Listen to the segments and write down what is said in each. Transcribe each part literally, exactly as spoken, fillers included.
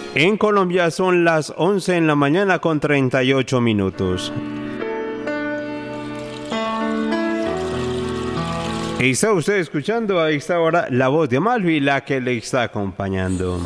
En Colombia son las once en la mañana con treinta y ocho minutos. Está usted escuchando a esta hora la voz de Amalfi, la que le está acompañando.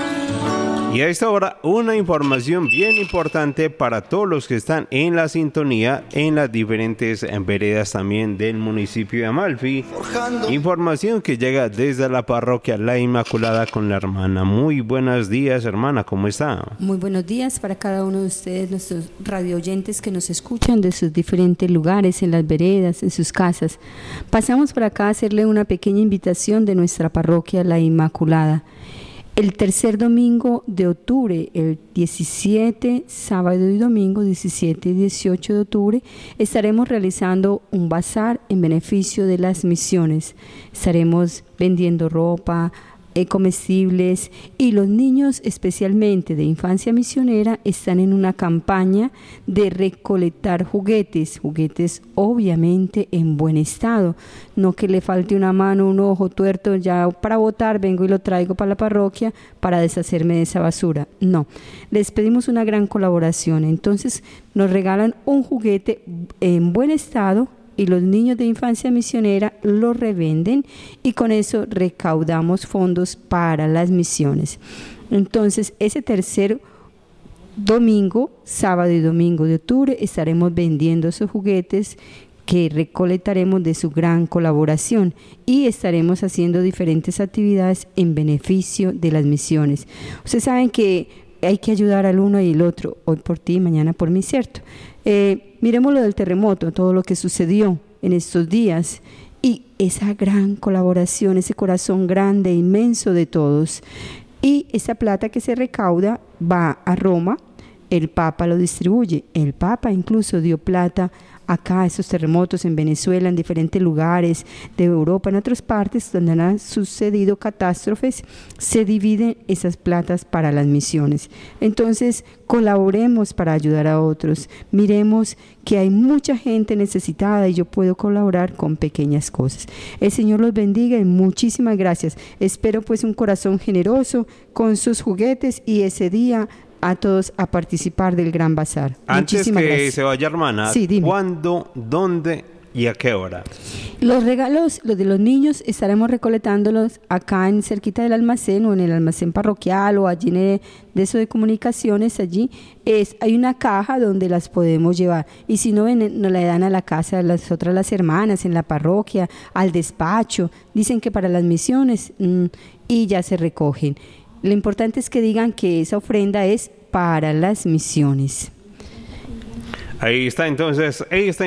Y a esta hora una información bien importante para todos los que están en la sintonía en las diferentes veredas también del municipio de Amalfi. Información que llega desde la parroquia La Inmaculada con la hermana. Muy buenos días, hermana, ¿cómo está? Muy buenos días para cada uno de ustedes, nuestros radio oyentes que nos escuchan de sus diferentes lugares, en las veredas, en sus casas. Pasamos por acá a hacerle una pequeña invitación de nuestra parroquia La Inmaculada. El tercer domingo de octubre, el diecisiete, sábado y domingo, diecisiete y dieciocho de octubre, estaremos realizando un bazar en beneficio de las misiones. Estaremos vendiendo ropa, eh, comestibles, y los niños, especialmente de infancia misionera, están en una campaña de recolectar juguetes, juguetes obviamente en buen estado, no que le falte una mano, un ojo tuerto, ya para botar vengo y lo traigo para la parroquia para deshacerme de esa basura. No, les pedimos una gran colaboración. Entonces nos regalan un juguete en buen estado y los niños de infancia misionera lo revenden y con eso recaudamos fondos para las misiones. Entonces ese tercer domingo, sábado y domingo de octubre, estaremos vendiendo esos juguetes que recolectaremos de su gran colaboración y estaremos haciendo diferentes actividades en beneficio de las misiones. Ustedes saben que hay que ayudar al uno y el otro, hoy por ti, mañana por mí, ¿cierto? Eh, miremos lo del terremoto, todo lo que sucedió en estos días y esa gran colaboración, ese corazón grande, inmenso de todos. Y esa plata que se recauda va a Roma, el Papa lo distribuye, el Papa incluso dio plata acá, esos terremotos en Venezuela, en diferentes lugares de Europa, en otras partes donde han sucedido catástrofes, se dividen esas platas para las misiones. Entonces, colaboremos para ayudar a otros. Miremos que hay mucha gente necesitada y yo puedo colaborar con pequeñas cosas. El Señor los bendiga y muchísimas gracias. Espero pues un corazón generoso con sus juguetes y ese día a todos a participar del Gran Bazar. Antes Muchísimas que gracias. se vaya, hermana, sí, dime. ¿Cuándo, dónde y a qué hora? Los regalos, los de los niños, estaremos recolectándolos acá en cerquita del almacén o en el almacén parroquial o allí en el, de eso de comunicaciones, allí es, hay una caja donde las podemos llevar y si no, ven, nos la dan a la casa de las otras las hermanas, en la parroquia, al despacho, dicen que para las misiones mmm, y ya se recogen. Lo importante es que digan que esa ofrenda es para las misiones. Ahí está entonces, ahí está